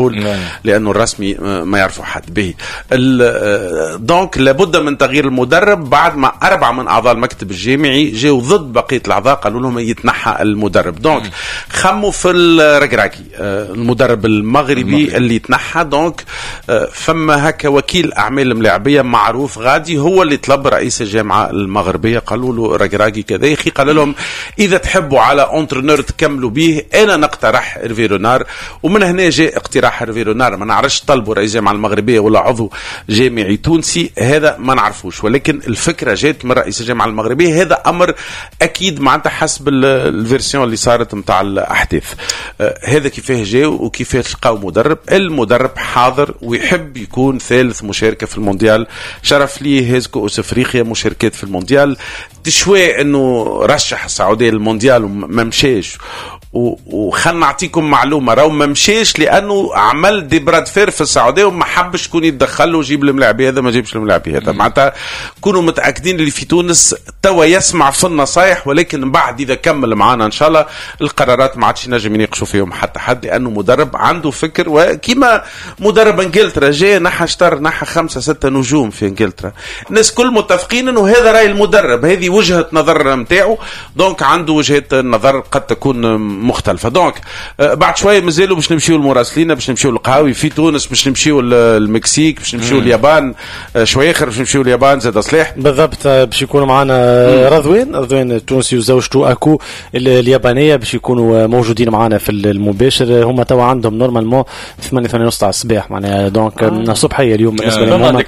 لأنه الرسمي ما يعرفوا حد به. دونك لابد من تغيير المدرب. بعد ما 4 من أعضاء المكتب الجامعي جاءوا ضد بقية الأعضاء قالوا لهم يتنحى المدرب. دونك خموا في الركراكي المدرب المغربي اللي يتنحى. دونك فما هكا وكيل أعمال ملاعبية معروف غادي هو اللي طلب رئيس الجامعة المغربية قالوا له ركراكي كذا يخي. قال لهم إذا تحبوا على أنترنور تكملوا به أنا نقترح إرفي رونار. ومن هنا جاء اقتراح إرفي رونار. ما نعرفش طلبوا رئيس الجامعة المغربية ولا عضو جامعي تونسي هذا ما نعرفوش. ولكن الفكرة جات من رئيس الجامعة المغربية. هذا أمر أكيد معناتها حسب الفيرسيون اللي صارت متاع الأحداث. هذا كيفاه جاء وكيفاه لقاو مدرب. المدرب حاضر ويحب يكون ثالث مشاركة في المونديال. شرف لي هزكو أفريقيا مشاركات في المونديال. تشوي انه رشح السعودية للمونديال وما مشاش. وخلنا نعطيكم معلومة راهو ما مشاش لأنه عمل ديبراد فير في السعودية وما حبش يكون يتدخل ويجيب الملاعبي هذا ما جيبش الملاعبي هذا. معناتها كونوا متأكدين اللي في تونس توا يسمع في النصايح. ولكن بعد إذا كمل معنا إن شاء الله القرارات ما عادش نجم يناقشوا فيهم حتى حد لأنه مدرب عنده فكر. وكما مدرب انجلترا جاء نحى اشتر نحى 5-6 نجوم في انجلترا. الناس كل متفقين انه هذا رأي المدرب. هذه وجهة نظر متاعه. دونك عنده وجهة نظر قد تكون مختلفة. دونك بعد شوية مازالوا باش نمشيو المراسلين باش نمشيو القهاوي في تونس باش نمشيو المكسيك باش نمشيو اليابان شوية آخر باش نمشيو اليابان زاد صلاح بالضبط. باش يكونوا معنا رضوان التونسي وزوجته أكو اليابانية باش يكونوا موجودين معنا في المباشر. هم توا عندهم نورمالمون 8:30 تاع الصباح معناها. دونك الصبحية اليوم بالنسبة لهم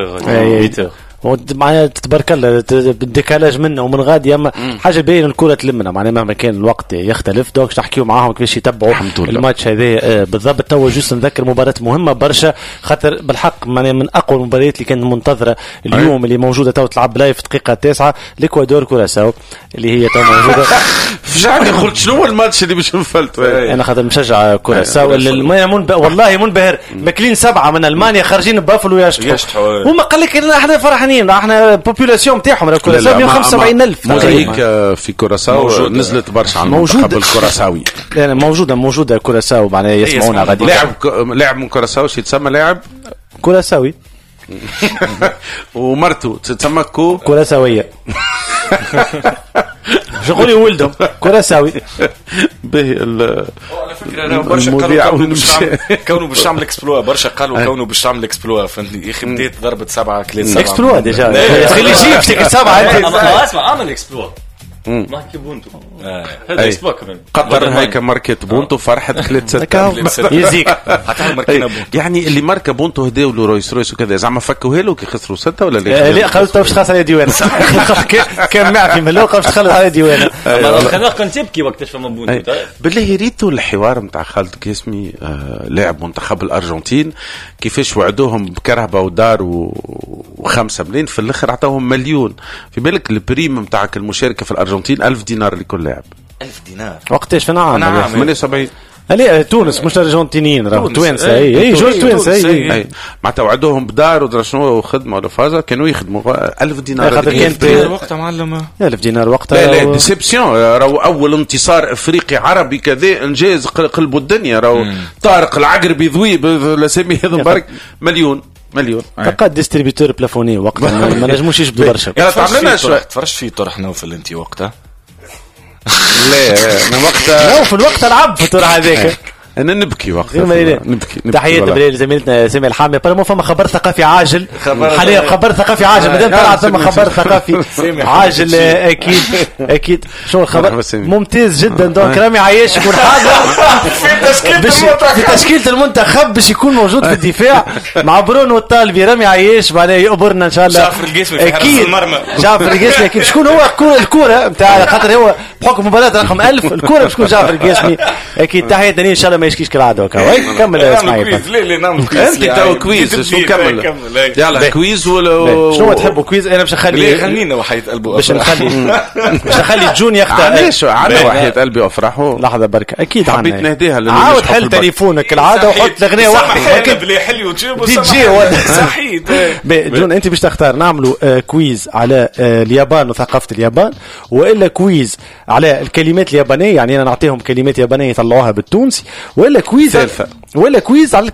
معناها تبارك الله الديكالاج منه ومن غادي. اما حاجه باين الكره تلمنا معناها مهما كان الوقت يختلف. دونك تحكيوا معاهم كيفاش يتبعوا الماتش هذا بالضبط. تو جوست نذكر مباراه مهمه برشا خاطر بالحق معناها من اقوى المباريات اللي كانت منتظره اليوم اللي موجوده تو تلعب لايف دقيقه 9 الاكوادور كوراساو اللي هي تو موجوده. فجعني قلت شنو الماتش اللي باش نفلت انا خاطر مشجع كوراساو والله منبهر ماكلين 7 من المانيا خارجين بافلو يشطحوا. هما قال لك احنا فرحانين احنا بوبولاسيون تاعهم راه كوراساو 175,000 موزايك في كوراساو نزلت برشا على المنتخب الكوراساوي. يعني موجوده كوراساو معناها يسمعونا غادي. لاعب من كوراساو شي تسمى لاعب كوراساوي ومرته تتسمى كوراساويه. شغلي ولدهم كوراساوي به على فكره برشا كانوا باش تعمل اكسبلوا برشا قالوا كانوا باش تعمل اكسبلوا فهمتني يا اخي بديت ضربت 7-3 اكسبلوا ديجا خلي يجيب تك 7 اسمع عمل اكسبلوا ماركي بونتو هذا اكسبلوا كمان قطر هيك ماركت بونتو فرحت 3-6 يزيك حتى ماركينا بونتو. يعني اللي ماركه بونتو هداو له رويس وكذا زعما فكوها له كي خسروا 6 ولا لا خلصت باش تخلص على ديوان كان معفي من لو باش تخلص على ديوان. انا كنت تبكي وقتاش فما بونتو بالله ريتو الحوار نتاع خالد كاسمي لاعب منتخب الارجنتين كيفاش وعدوهم بكرهبه ودار و5 ملايين في الاخر عطاهم مليون. في بالك البريم نتاعك المشاركه في الارجنتين 1000 دينار لكل لاعب. 1000 دينار وقتاش فين عام 78 لا تونس مش ارجنتينيين راهو توانسه اي جوج توانسه اي معناتها وعدوهم بدار ودرا شنو وخدمه ولا فازا كانوا يخدموا 1000 دينار كان وقتها معلم 1000 دينار وقتها. لا ديسيبسيون راهو اول انتصار افريقي عربي كذا انجاز قلبوا الدنيا. راهو طارق العقربي ذويب الاسامي هذا مبارك مليون فقط ديستريبيوتور بلافوني وقتها ما نجموش يجبدوا برشا. يلا تعملنا شويه تفرجت فيه طرح نوفل انت وقتها؟ لا انا وقتها نوفل وقتها لعب في الطرح هذاك انا نبكي وقتها نبكي. تحياتي لزميلتنا سامي الحامي. برمو فما خبر ثقافي عاجل حاليا خبر ثقافي عاجل مادام طلعت ثم خبر ثقافي عاجل اكيد شو الخبر ممتاز جدا. دونك رامي عياش يكون حاضر في تشكيله المنتخب باش يكون موجود في الدفاع مع برونو الطالبي. رامي عياش معناها يقبرنا ان شاء الله. جعفر القاسمي اكيد جعفر القاسمي اكيد. شكون هو الكوره نتاع خاطر هو بحكم مباراه رقم 1000 الكوره شكون جعفر القاسمي اكيد. تحياتي ان شاء الله ما يشكيش كالعاده هكا. كمل اسمعي لا نعمل كويز انت تو كويز شو كمل يلا كويز ولا شنو تحبوا كويز؟ انا باش نخلي خلينا وحياه قلبه باش نخلي جون يختار. علاش عندنا وحياه قلبي وافرحوا لحظه بركه اكيد حبيت نهديها عاود حل تليفونك العاده وحط الاغنيه واحده بلي حلو وتجيبوا دي جي صحيت. جون انت باش تختار نعملوا كويز على اليابان وثقافه اليابان والا كويز على الكلمات اليابانيه، يعني انا نعطيهم كلمات يابانيه يطلعوها بالتونسي، ولا كويز على